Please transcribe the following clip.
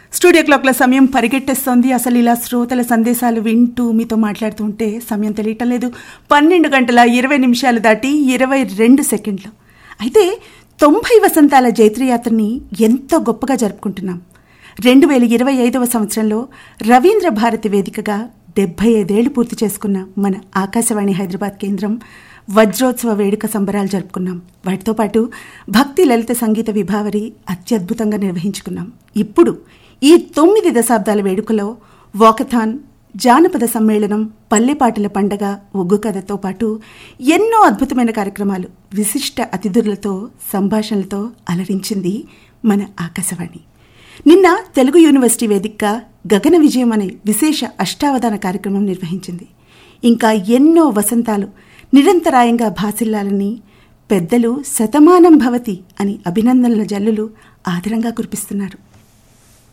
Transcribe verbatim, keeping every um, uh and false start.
Studio క్లాక్ల సమయం పరిగెట్టేస్తోంది. అసలు ఇలా శ్రోతల సందేశాలు వింటూ మీతో మాట్లాడుతూ ఉంటే సమయం తెలియటం లేదు. పన్నెండు గంటల ఇరవై నిమిషాలు దాటి ఇరవై రెండు సెకండ్లు. అయితే తొంభై వసంతాల జైత్రయాత్రని ఎంతో గొప్పగా జరుపుకుంటున్నాం. రెండు వేల ఇరవై ఐదవ సంవత్సరంలో రవీంద్ర భారతి వేదికగా డెబ్బై ఐదేళ్లు పూర్తి చేసుకున్న మన ఆకాశవాణి హైదరాబాద్ కేంద్రం వజ్రోత్సవ వేడుక సంబరాలు జరుపుకున్నాం. వాటితో పాటు భక్తి లలిత సంగీత విభావరి అత్యద్భుతంగా నిర్వహించుకున్నాం. ఇప్పుడు ఈ తొమ్మిది దశాబ్దాల వేడుకలో వాకథాన్, జానపద సమ్మేళనం, పల్లెపాటల పండగ, ఒగ్గు కథతో పాటు ఎన్నో అద్భుతమైన కార్యక్రమాలు, విశిష్ట అతిథులతో సంభాషణలతో అలరించింది మన ఆకాశవాణి. నిన్న తెలుగు యూనివర్సిటీ వేదికగా గగన విజయం అనే విశేష అష్టావధాన కార్యక్రమం నిర్వహించింది. ఇంకా ఎన్నో వసంతాలు నిరంతరాయంగా భాసిల్లాలని పెద్దలు శతమానం భవతి అని అభినందనల జల్లులు ఆదరంగా కురిపిస్తున్నారు.